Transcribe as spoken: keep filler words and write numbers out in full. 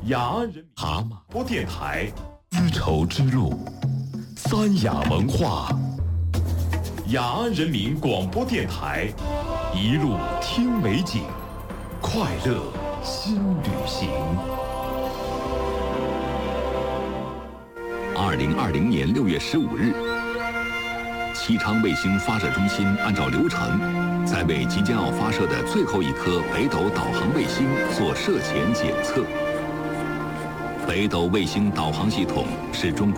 雅人蛤蟆播电台，丝绸之路，三雅文化，雅安人民广播电台，一路听美景，快乐新旅行。 二零二零年六月十五日，西昌卫星发射中心按照流程，在为即将要发射的最后一颗北斗导航卫星做射前检测。北斗卫星导航系统是中国